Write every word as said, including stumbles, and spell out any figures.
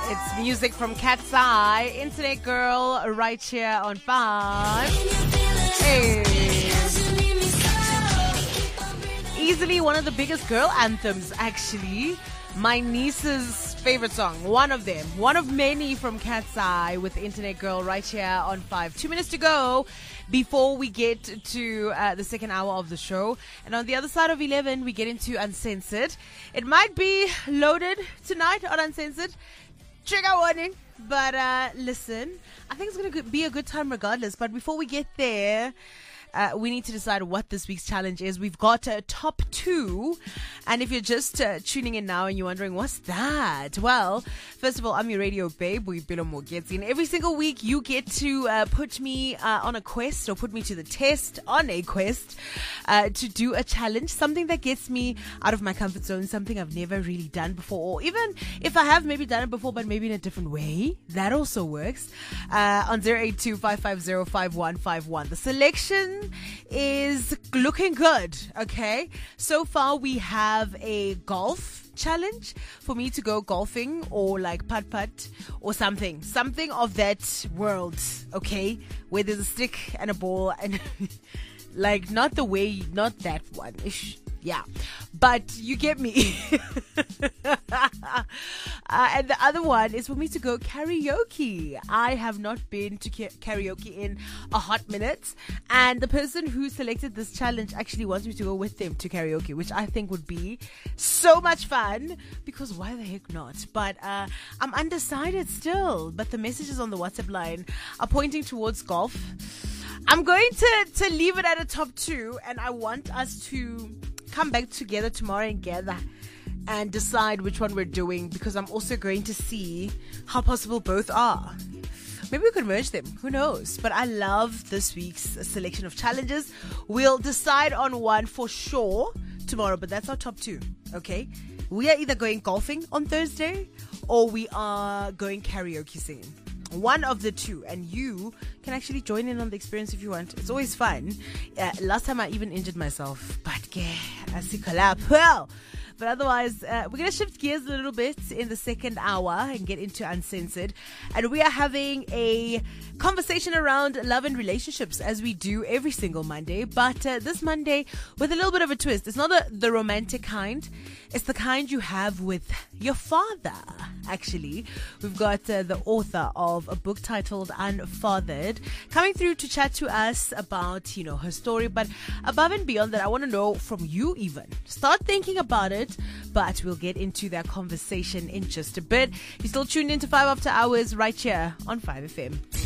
It's music from Cat's Eye, Internet Girl, right here on Five. Hey. Easily one of the biggest girl anthems, actually. My niece's favorite song, one of them, one of many from Cat's Eye with Internet Girl right here on Five. Two minutes to go before we get to uh, the second hour of the show. And on the other side of eleven, we get into Uncensored. It might be loaded tonight on Uncensored. Trigger warning. But uh, listen, I think it's going to be a good time regardless. But before we get there, Uh, we need to decide what this week's challenge is. We've got a uh, top two. And if you're just uh, tuning in now and you're wondering, what's that? Well, first of all, I'm your radio babe. We've been on Morgetsi. Every single week, you get to uh, put me uh, on a quest or put me to the test on a quest uh, to do a challenge. Something that gets me out of my comfort zone. Something I've never really done before. Or even if I have maybe done it before, but maybe in a different way. That also works. Uh, on zero eight two, five five zero, five one five one. The selection is looking good, okay? So far we have a golf challenge for me to go golfing or like putt-putt or something. Something of that world, okay? Where there's a stick and a ball and like not the way, not that one. Ish. Yeah, but you get me. uh, and the other one is for me to go karaoke. I have not been to ca- karaoke in a hot minute. And the person who selected this challenge actually wants me to go with them to karaoke, which I think would be so much fun because why the heck not? But uh, I'm undecided still. But the messages on the WhatsApp line are pointing towards golf. I'm going to, to leave it at a top two, and I want us to come back together tomorrow and gather and decide which one we're doing, because I'm also going to see how possible both are. Maybe we could merge them. Who knows? But I love this week's selection of challenges. We'll decide on one for sure tomorrow, but that's our top two. Okay? We are either going golfing on Thursday or we are going karaoke singing. One of the two, and you can actually join in on the experience if you want. It's always fun. Uh, last time I even injured myself, but yeah, I see collapse. Well, but otherwise, uh, we're going to shift gears a little bit in the second hour and get into Uncensored. And we are having a conversation around love and relationships, as we do every single Monday. But uh, this Monday, with a little bit of a twist. It's not a, the romantic kind. It's the kind you have with your father, actually. We've got uh, the author of a book titled Unfathered coming through to chat to us about, you know, her story. But above and beyond that, I want to know from you even. Start thinking about it, but we'll get into that conversation in just a bit. You're still tuned into five After Hours right here on five F M.